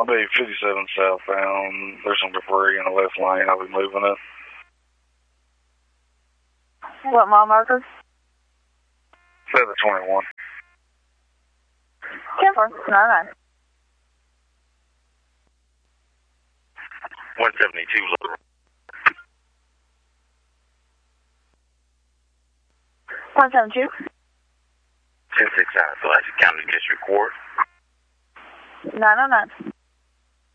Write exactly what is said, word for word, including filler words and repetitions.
I'll be fifty-seven southbound. There's some debris in the left lane. I'll be moving it. What mile marker? seven twenty-one. ten four nine nine. one seventy-two, Little. one seven two. ten six nine, Pulaski County District Court. nine oh nine.